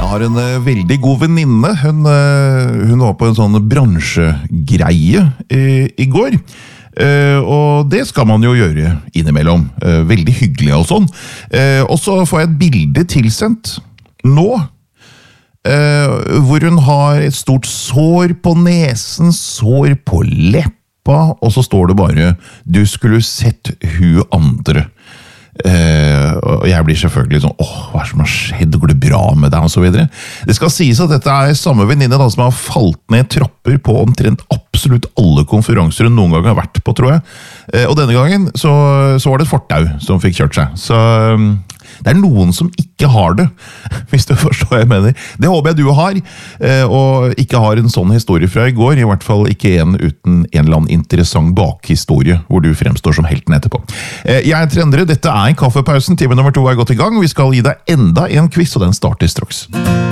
har en veldig god venninne. Hun var på en sånn bransjegreie i går. Og det skal man jo gjøre innimellom. Veldig hyggelig og sånn. Og så får jeg et bilde tilsendt nå, hvor hun har et stort sår på nesen, sår på leppa, og så står det bare «Du skulle sett hun andre». Og jeg blir selvfølgelig sånn, hva som har skjedd, går det bra med deg og så videre. Det skal sies at dette samme venninne da, som har falt ned trapper på omtrent absolutt alle konferanser hun noen gang har vært på, tror jeg. Og denne gangen så var det et fortau som fikk kjørt seg. Så det noen som ikke har det, hvis du forstår hva jeg mener. Det håper jeg du har, og ikke har en sånn historie fra i går, i hvert fall ikke en uten en eller annen interessant bakhistorie, hvor du fremstår som helten etterpå. Jeg heter Endre, dette Kaffepausen, time nummer 2 gått i gang, og vi skal gi deg enda en quiz, og den starter straks.